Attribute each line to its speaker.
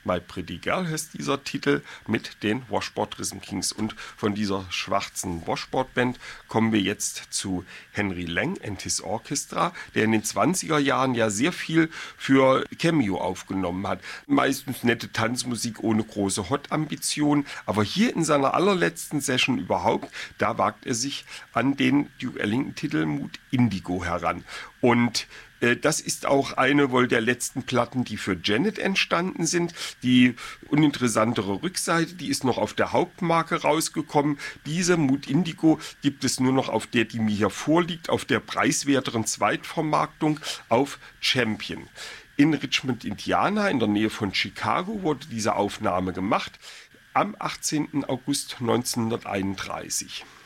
Speaker 1: My Pretty Girl heißt dieser Titel mit den Washboard Rhythm Kings. Und von dieser schwarzen Washboard-Band kommen wir jetzt zu Henry Lang and his Orchestra, der in den 20er Jahren ja sehr viel für Cameo aufgenommen hat. Meistens nette Tanzmusik ohne große Hot-Ambitionen. Aber hier in seiner allerletzten Session überhaupt, da wagt er sich an den Duke Ellington-Titel Mood Indigo heran. Und das ist auch eine wohl der letzten Platten, die für Janet entstanden sind. Die uninteressantere Rückseite, die ist noch auf der Hauptmarke rausgekommen. Diese Mood Indigo gibt es nur noch auf der, die mir hier vorliegt, auf der preiswerteren Zweitvermarktung auf Champion. In Richmond, Indiana, in der Nähe von Chicago, wurde diese Aufnahme gemacht am 18. August 1931.